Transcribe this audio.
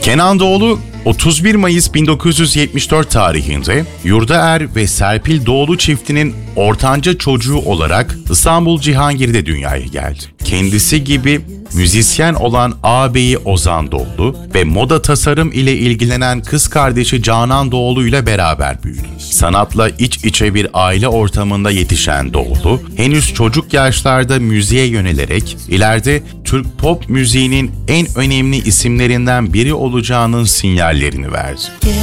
Kenan Doğulu 31 Mayıs 1974 tarihinde Yurdaer ve Serpil Doğulu çiftinin ortanca çocuğu olarak İstanbul Cihangir'de dünyaya geldi. Kendisi gibi müzisyen olan ağabeyi Ozan Doğulu ve moda tasarım ile ilgilenen kız kardeşi Canan Doğulu ile beraber büyüdü. Sanatla iç içe bir aile ortamında yetişen Doğulu, henüz çocuk yaşlarda müziğe yönelerek ileride Türk pop müziğinin en önemli isimlerinden biri olacağının sinyallerini verdi.